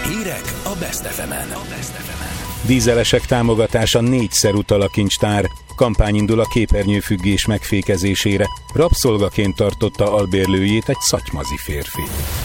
Hírek a Best FM-en. Dízelesek támogatása 4-szer utal a kincstár. Kampány indul a képernyőfüggés megfékezésére. Rabszolgaként tartotta albérlőjét egy szatymazi férfi.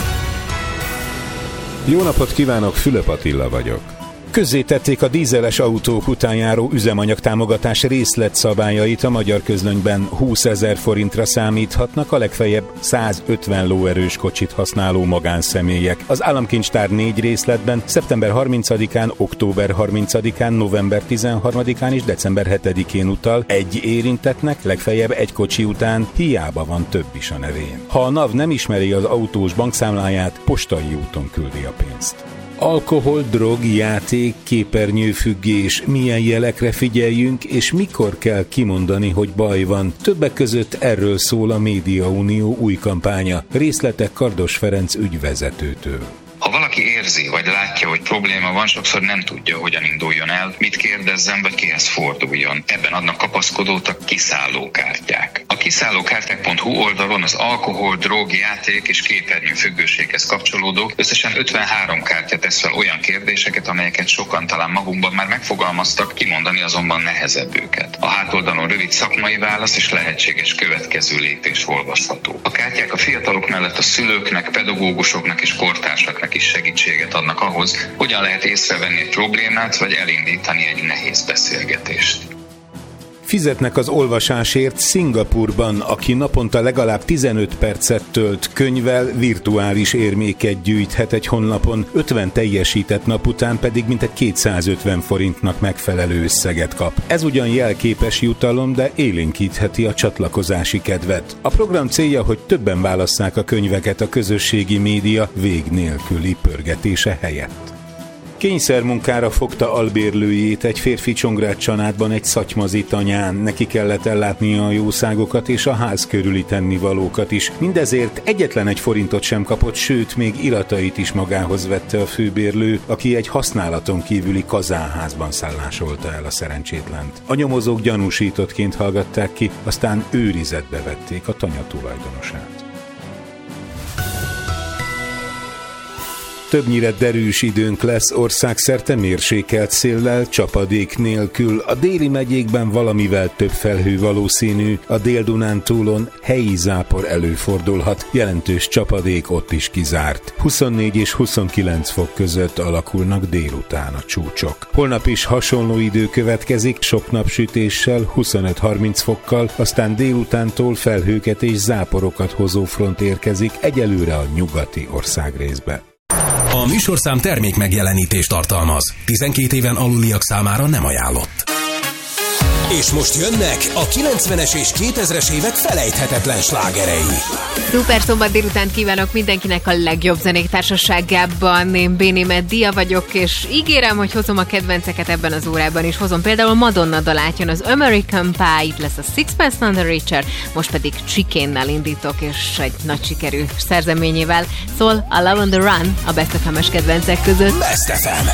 Jó napot kívánok, Fülöp Attila vagyok. Közzétették a dízeles autók után járó üzemanyagtámogatás részletszabályait, a Magyar Közlönyben 20 000 forintra számíthatnak a legfeljebb 150 lóerős kocsit használó magánszemélyek. Az államkincstár 4 részletben szeptember 30-án, október 30-án, november 13-án és december 7-én utal egy érintettnek, legfeljebb egy kocsi után, hiába van több is a nevén. Ha a NAV nem ismeri az autós bankszámláját, postai úton küldi a pénzt. Alkohol, drog, játék, képernyőfüggés, milyen jelekre figyeljünk, és mikor kell kimondani, hogy baj van. Többek között erről szól a Médiaunió új kampánya. Részletek Kardos Ferenc ügyvezetőtől. Ha valaki érzi, vagy látja, hogy probléma van, sokszor nem tudja, hogyan induljon el, mit kérdezzen, vagy kihez forduljon. Ebben adnak kapaszkodót a kiszállókártyák. A kiszállókártyák.hu oldalon az alkohol, drog, játék és képernyőfüggőséghez kapcsolódó összesen 53 kártya tesz fel olyan kérdéseket, amelyeket sokan talán magunkban már megfogalmaztak, kimondani azonban nehezebb őket. A hátoldalon rövid szakmai válasz és lehetséges következő lépés olvasható. A kártyák a fiatalok mellett a szülőknek, pedagógusoknak és kortársaknak is segítséget adnak ahhoz, hogyan lehet észrevenni egy problémát, vagy elindítani egy nehéz beszélgetést. Fizetnek az olvasásért Szingapurban, aki naponta legalább 15 percet tölt könyvvel, virtuális érméket gyűjthet egy honlapon, 50 teljesített nap után pedig mintegy 250 forintnak megfelelő összeget kap. Ez ugyan jelképes jutalom, de élénkítheti a csatlakozási kedvet. A program célja, hogy többen válasszák a könyveket a közösségi média vég nélküli pörgetése helyett. Kényszermunkára fogta albérlőjét egy férfi Csongrád-Csanádban egy szatymazi tanyán. Neki kellett ellátnia a jószágokat és a ház körüli tennivalókat is. Mindezért egyetlen egy forintot sem kapott, sőt, még iratait is magához vette a főbérlő, aki egy használaton kívüli kazánházban szállásolta el a szerencsétlent. A nyomozók gyanúsítottként hallgatták ki, aztán őrizetbe vették a tanya tulajdonosát. Többnyire derűs időnk lesz, országszerte mérsékelt széllel, csapadék nélkül. A déli megyékben valamivel több felhő valószínű, a Dél-Dunántúlon helyi zápor előfordulhat, jelentős csapadék ott is kizárt. 24 és 29 fok között alakulnak délután a csúcsok. Holnap is hasonló idő következik, sok napsütéssel, 25-30 fokkal, aztán délutántól felhőket és záporokat hozó front érkezik egyelőre a nyugati országrészbe. A műsorszám termék megjelenítést tartalmaz. 12 éven aluliak számára nem ajánlott. És most jönnek a 90-es és 2000-es évek felejthetetlen slágerei. Szuper szombat délutánt kívánok mindenkinek a legjobb zenék társaságában. Én Bénémet Dia vagyok, és ígérem, hogy hozom a kedvenceket ebben az órában is. Hozom például Madonna dalát, jön az American Pie, itt lesz a Sixpence None the Richer, most pedig Chicane-nel indítok, és egy nagy sikerű szerzeményével szól a Love on the Run a Best FM-es kedvencek között. Best FM.